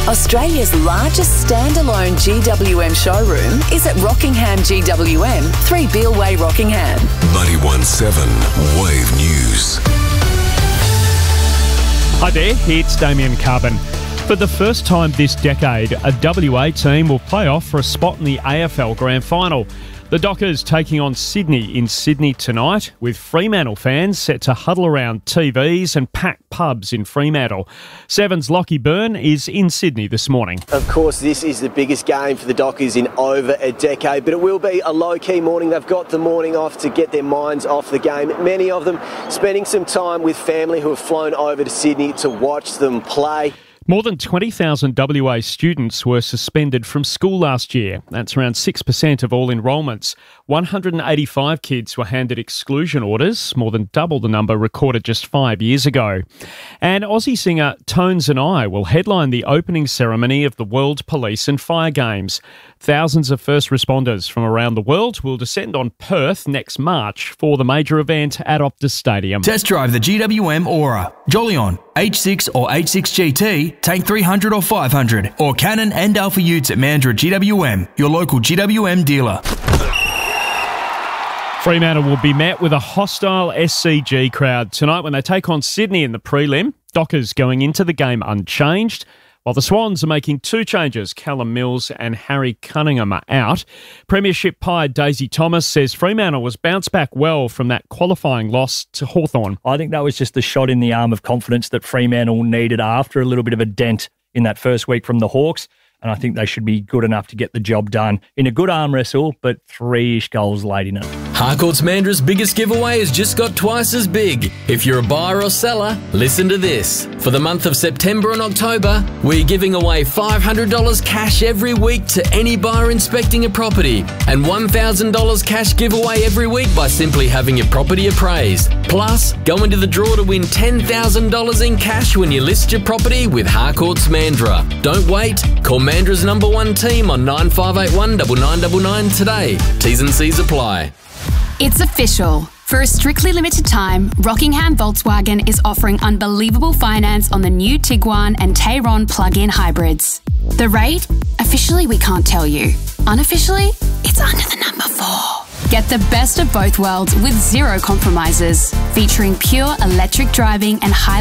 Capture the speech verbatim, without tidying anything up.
Australia's largest standalone G W M showroom is at Rockingham G W M, three Beale Way, Rockingham. ninety-one point seven Wave News. Hi there, it's Damien Carbon. For the first time this decade, a W A team will play off for a spot in the A F L Grand Final. The Dockers taking on Sydney in Sydney tonight, with Fremantle fans set to huddle around T Vs and pack pubs in Fremantle. Seven's Lockie Byrne is in Sydney this morning. Of course, this is the biggest game for the Dockers in over a decade, but it will be a low-key morning. They've got the morning off to get their minds off the game. Many of them spending some time with family who have flown over to Sydney to watch them play. More than twenty thousand W A students were suspended from school last year. That's around six percent of all enrolments. one hundred eighty-five kids were handed exclusion orders, more than double the number recorded just five years ago. And Aussie singer Tones and I will headline the opening ceremony of the World Police and Fire Games. Thousands of first responders from around the world will descend on Perth next March for the major event at Optus Stadium. Test drive the G W M Aura, Jolyon, H six or H six G T, Tank three hundred or five hundred, or Canon and Alpha Utes at Mandurah G W M, your local G W M dealer. Fremantle will be met with a hostile S C G crowd tonight when they take on Sydney in the prelim. Dockers going into the game unchanged, while the Swans are making two changes. Callum Mills and Harry Cunningham are out. Premiership Pied Daisy Thomas says Fremantle was bounced back well from that qualifying loss to Hawthorn. I think that was just the shot in the arm of confidence that Fremantle needed after a little bit of a dent in that first week from the Hawks. And I think they should be good enough to get the job done in a good arm wrestle, but three-ish goals late in it. Harcourt's Mandra's biggest giveaway has just got twice as big. If you're a buyer or seller, listen to this. For the month of September and October, we're giving away five hundred dollars cash every week to any buyer inspecting a property, and one thousand dollars cash giveaway every week by simply having your property appraised. Plus, go into the draw to win ten thousand dollars in cash when you list your property with Harcourt's Mandurah. Don't wait. Call Mandra's number one team on nine five eight one nine nine nine nine today. T's and C's apply. It's official. For a strictly limited time, Rockingham Volkswagen is offering unbelievable finance on the new Tiguan and Tayron plug-in hybrids. The rate? Officially, we can't tell you. Unofficially, it's under the number four. Get the best of both worlds with zero compromises, featuring pure electric driving and high